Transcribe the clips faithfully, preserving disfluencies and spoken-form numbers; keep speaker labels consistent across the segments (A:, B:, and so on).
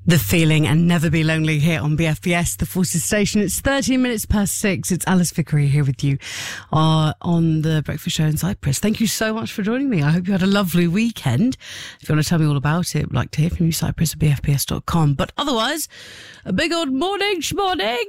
A: The Feeling and Never Be Lonely here on B F B S, the Forces Station. It's thirteen minutes past six. It's Alice Vickery here with you uh, on the Breakfast Show in Cyprus. Thank you so much for joining me. I hope you had a lovely weekend. If you want to tell me all about it, I'd like to hear from you, cyprus at b f b s dot com. But otherwise, a big old morning, schmorning.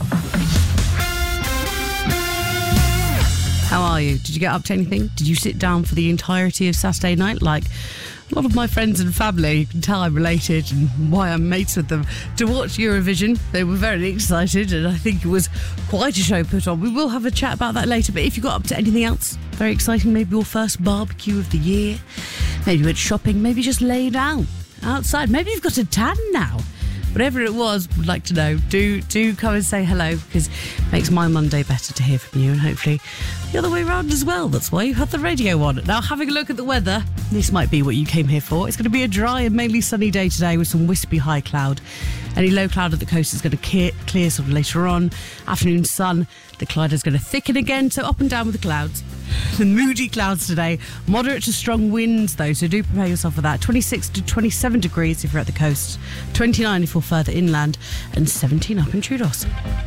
A: How are you? Did you get up to anything? Did you sit down for the entirety of Saturday night like a lot of my friends and family? You can tell I'm related and why I'm mates with them, to watch Eurovision. They were very excited and I think it was quite a show put on. We will have a chat about that later, but if you got up to anything else very exciting, maybe your first barbecue of the year, maybe you went shopping, maybe just lay down outside, maybe you've got a tan now. Whatever it was, would like to know. Do do come and say hello, because it makes my Monday better to hear from you, and hopefully the other way around as well. That's why you have the radio on. Now, having a look at the weather, this might be what you came here for. It's going to be a dry and mainly sunny day today with some wispy high cloud. Any low cloud at the coast is going to clear, clear sort of later on. Afternoon sun, the cloud is going to thicken again, so up and down with the clouds. The moody clouds today. Moderate to strong winds, though, so do prepare yourself for that. twenty-six to twenty-seven degrees if you're at the coast, twenty-nine if you're further inland, and seventeen up in Troodos.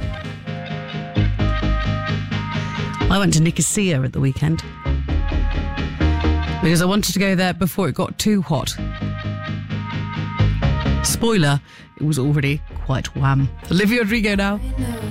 A: I went to Nicosia at the weekend because I wanted to go there before it got too hot. Spoiler, it was already quite wham. Olivia Rodrigo now.